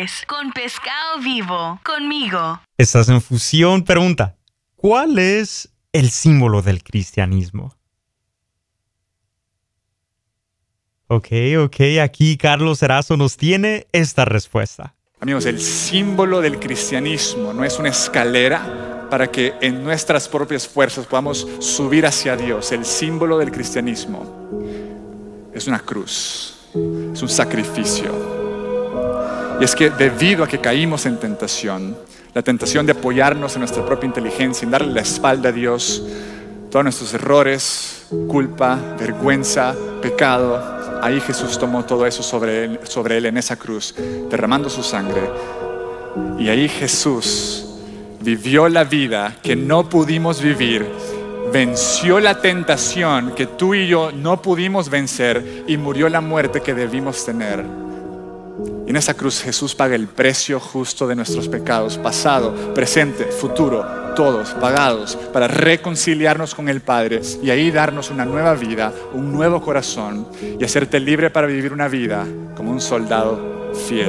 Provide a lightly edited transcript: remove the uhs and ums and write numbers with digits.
Fusiones con Pescado Vivo, conmigo. Estás en Fusión. Pregunta: ¿cuál es el símbolo del cristianismo? Ok, aquí Carlos Erazo nos tiene esta respuesta. Amigos, el símbolo del cristianismo no es una escalera para que en nuestras propias fuerzas podamos subir hacia Dios. El símbolo del cristianismo es una cruz, es un sacrificio. Y es que debido a que caímos en tentación, la tentación de apoyarnos en nuestra propia inteligencia, en darle la espalda a Dios, todos nuestros errores, culpa, vergüenza, pecado, ahí Jesús tomó todo eso sobre él en esa cruz, derramando su sangre. Y ahí Jesús vivió la vida que no pudimos vivir, venció la tentación que tú y yo no pudimos vencer y murió la muerte que debimos tener. Y en esa cruz Jesús paga el precio justo de nuestros pecados, pasado, presente, futuro, todos pagados, para reconciliarnos con el Padre y ahí darnos una nueva vida, un nuevo corazón y hacerte libre para vivir una vida como un soldado fiel.